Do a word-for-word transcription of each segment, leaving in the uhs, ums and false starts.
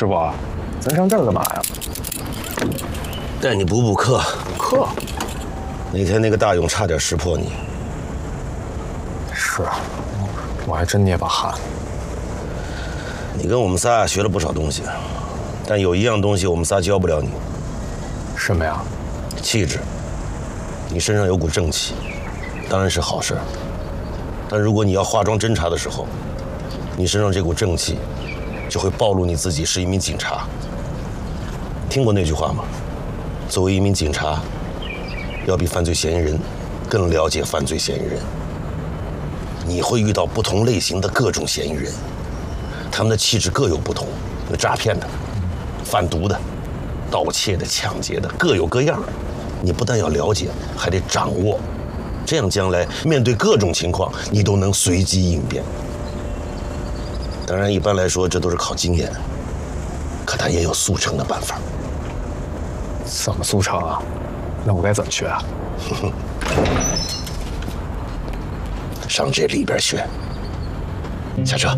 师傅，咱上这儿干嘛呀？ 带你补补课。 补课？ 那天那个大勇差点识破你。 是，我还真捏把汗。 你跟我们仨学了不少东西，但有一样东西我们仨教不了你。 什么呀？ 气质。你身上有股正气，当然是好事。但如果你要化妆侦查的时候，你身上这股正气，就会暴露你自己是一名警察。听过那句话吗？作为一名警察，要比犯罪嫌疑人更了解犯罪嫌疑人。你会遇到不同类型的各种嫌疑人，他们的气质各有不同，有诈骗的、贩毒的、盗窃的、抢劫的，各有各样。你不但要了解，还得掌握，这样将来面对各种情况，你都能随机应变。当然，一般来说，这都是靠经验，可它也有速成的办法。 怎么速成啊？那我该怎么学啊？ 上这里边学。下车。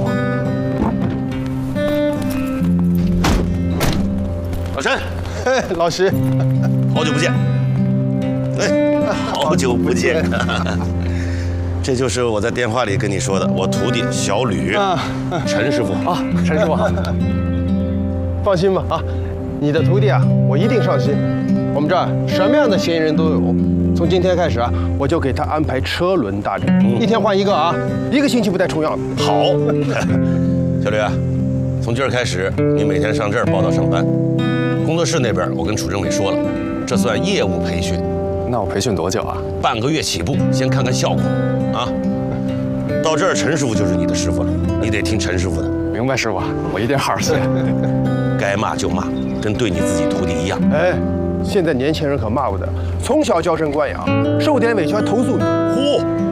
老陈， 哎，老师， 好久不见。哎，好久不见。这就是我在电话里跟你说的，我徒弟小吕，啊、陈师傅啊，陈师傅， 放心吧啊，你的徒弟啊，我一定上心。我们这儿什么样的嫌疑人都有，从今天开始啊，我就给他安排车轮大阵，嗯、一天换一个啊，一个星期不带重样的。 好，小吕啊，从今儿开始，你每天上这儿报道上班。工作室那边我跟楚政委说了，这算业务培训。 那我培训多久啊？ 半个月起步，先看看效果啊。到这儿，陈师傅就是你的师傅了，你得听陈师傅的。 明白，师傅，我一定好好学。 该骂就骂，跟对你自己徒弟一样。 哎，现在年轻人可骂不得，从小娇生惯养，受点委屈还投诉你。 嚯！